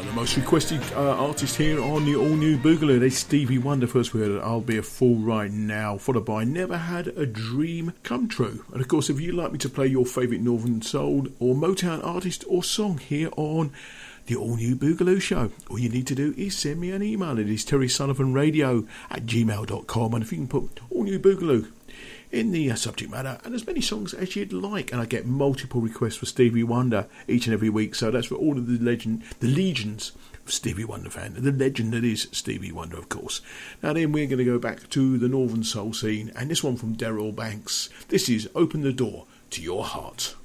Most requested artist here on the all-new Boogaloo. They Stevie Wonder. First we heard I'll Be a Fool Right Now, followed by Never Had a Dream Come True. And of course, if you'd like me to play your favourite Northern Soul or Motown artist or song here on the all-new Boogaloo Show, all you need to do is send me an email. It is terrysullivanradio@gmail.com, and if you can put all-new Boogaloo in the subject matter and as many songs as you'd like, and I get multiple requests for Stevie Wonder each and every week, so that's for all of the legions of Stevie Wonder fan, the legend that is Stevie Wonder, of course. Now then, we're going to go back to the Northern Soul scene, and this one from Daryl Banks. This is Open the Door to Your Heart.